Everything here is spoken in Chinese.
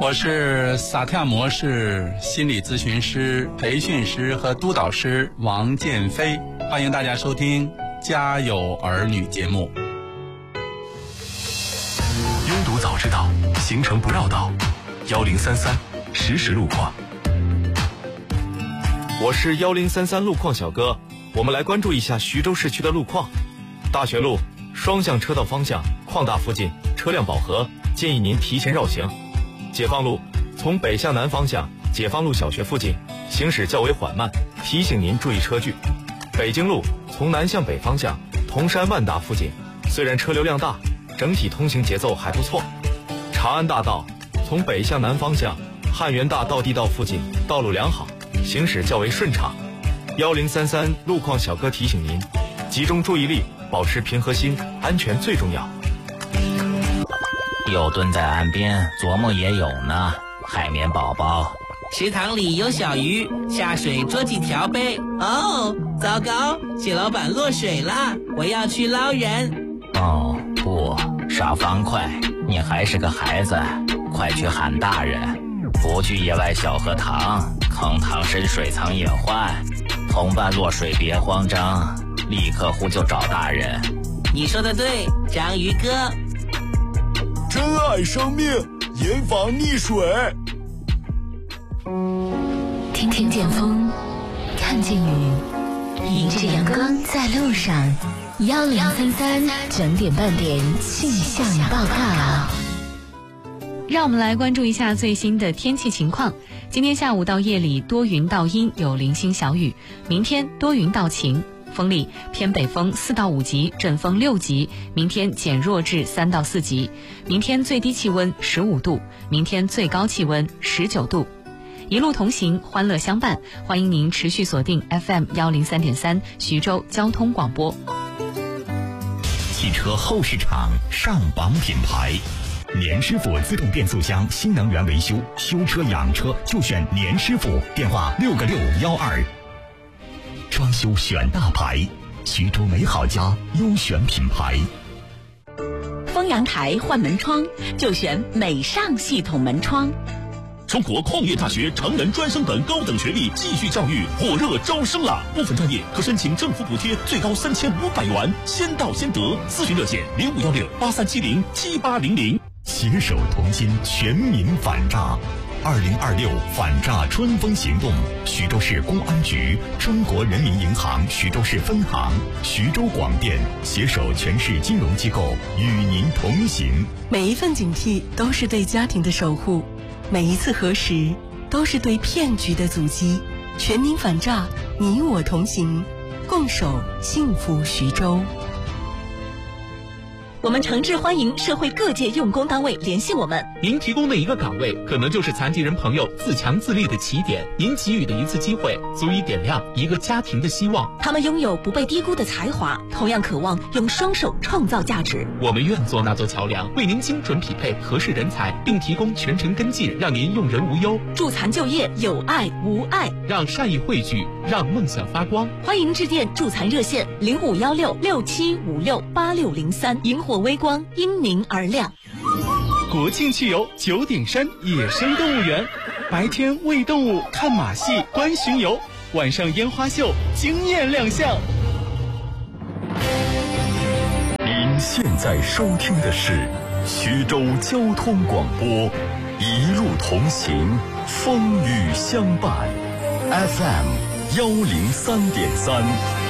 我是萨提亚模式心理咨询师、培训师和督导师王建飞，欢迎大家收听《家有儿女》节目。 拥堵早知道，行程不绕道，1033实时路况。 我是1033路况小哥，我们来关注一下徐州市区的路况。大学路双向车道方向矿大附近车辆饱和，建议您提前绕行。解放路从北向南方向解放路小学附近行驶较为缓慢，提醒您注意车距。北京路从南向北方向铜山万达附近，虽然车流量大，整体通行节奏还不错。长安大道从北向南方向汉源大道地道附近道路良好，行驶较为顺畅。1033路况小哥提醒您，集中注意力，保持平和心，安全最重要。 又蹲在岸边琢磨也有呢，海绵宝宝。 池塘里有小鱼，下水捉几条呗。哦，糟糕，蟹老板落水了，我要去捞人。 哦不，傻方块，你还是个孩子，快去喊大人。不去野外小河塘，坑塘深水藏隐患。同伴落水别慌张，立刻呼救找大人。 你说的对，章鱼哥。 珍爱生命，严防溺水。 听见风，看见雨，迎着阳光在路上。1033整点半点气象报告。 让我们来关注一下最新的天气情况。今天下午到夜里多云到阴，有零星小雨。明天多云到晴，风力偏北风4到5级，阵风6级，明天减弱至3到4级。明天最低气温15度，明天最高气温19度。一路同行，欢乐相伴，欢迎您持续锁定 FM103.3 徐州交通广播。 汽车后市场上榜品牌，年师傅自动变速箱新能源维修，修车养车就选年师傅，电话6个612。装修选大牌，徐州美好家优选品牌。 封阳台换门窗就选美尚系统门窗。 中国矿业大学成人专升本高等学历继续教育火热招生了，部分专业可申请政府补贴，最高3500元，先到先得。咨询热线051683707800。 携手同心，全民反诈。2026反诈春风行动，徐州市公安局、中国人民银行徐州市分行、徐州广电携手全市金融机构与您同行。 每一份警惕都是对家庭的守护，每一次核实都是对骗局的阻击。全民反诈，你我同行，共守幸福徐州。 我们诚挚欢迎社会各界用工单位联系我们。 您提供的一个岗位，可能就是残疾人朋友自强自立的起点。您给予的一次机会，足以点亮一个家庭的希望。 他们拥有不被低估的才华，同样渴望用双手创造价值。 我们愿做那座桥梁，为您精准匹配合适人才，并提供全程跟进，让您用人无忧。 助残就业，有爱无碍， 让善意汇聚，让梦想发光。 欢迎致电助残热线051667568603，萤火微光因您而亮。 国庆去游九鼎山野生动物园，白天喂动物、看马戏、观巡游，晚上烟花秀惊艳亮相。 您现在收听的是徐州交通广播，一路同行，风雨相伴，FM103.3。